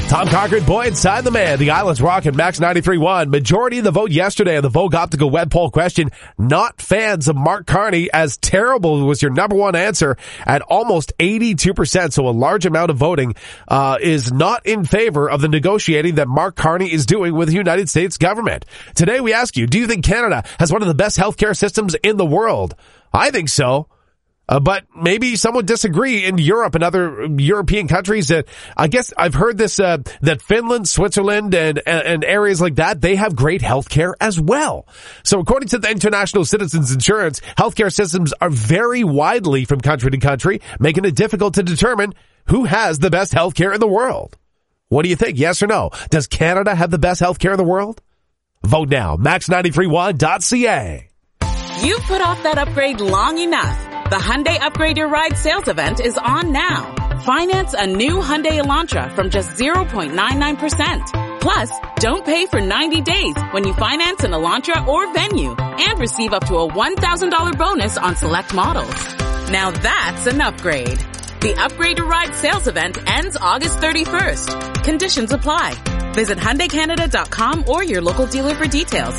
Tom Cochran, Boy Inside the Man, the Island's Rock and Max 93.1. Majority of the vote yesterday on the Vogue Optical web poll question, not fans of Mark Carney, as terrible was your number one answer at almost 82%. So a large amount of voting is not in favor of the negotiating that Mark Carney is doing with the United States government. Today we ask you, do you think Canada has one of the best healthcare systems in the world? I think so. But maybe some would disagree in Europe and other European countries. That I guess I've heard this, that Finland, Switzerland, and areas like that, they have great healthcare as well. So according to the International Citizens Insurance, healthcare systems are very widely from country to country, making it difficult to determine who has the best healthcare in the world. What do you think? Yes or no? Does Canada have the best healthcare in the world? Vote now. Max931.ca. You've put off that upgrade long enough. The Hyundai Upgrade Your Ride sales event is on now. Finance a new Hyundai Elantra from just 0.99%. Plus, don't pay for 90 days when you finance an Elantra or Venue and receive up to a $1,000 bonus on select models. Now that's an upgrade. The Upgrade Your Ride sales event ends August 31st. Conditions apply. Visit HyundaiCanada.com or your local dealer for details.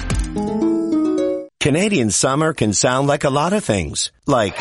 Canadian summer can sound like a lot of things, like,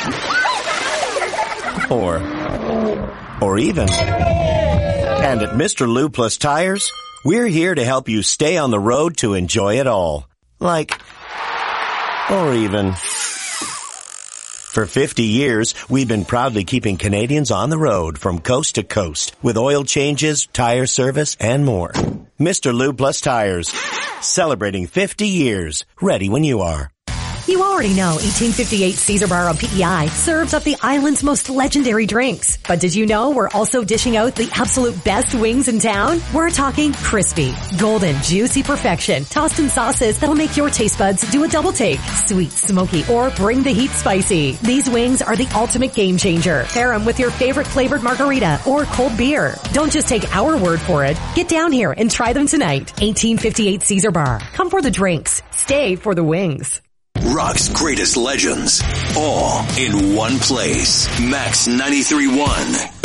or even. And at Mr. Lube Plus Tires, we're here to help you stay on the road to enjoy it all, like, or even. For 50 years, we've been proudly keeping Canadians on the road from coast to coast with oil changes, tire service, and more. Mr. Lube Plus Tires, celebrating 50 years, ready when you are. You already know 1858 Caesar Bar on PEI serves up the island's most legendary drinks. But did you know we're also dishing out the absolute best wings in town? We're talking crispy, golden, juicy perfection, tossed in sauces that'll make your taste buds do a double take. Sweet, smoky, or bring the heat spicy. These wings are the ultimate game changer. Pair them with your favorite flavored margarita or cold beer. Don't just take our word for it. Get down here and try them tonight. 1858 Caesar Bar. Come for the drinks. Stay for the wings. Rock's greatest legends, all in one place. Max 93.1.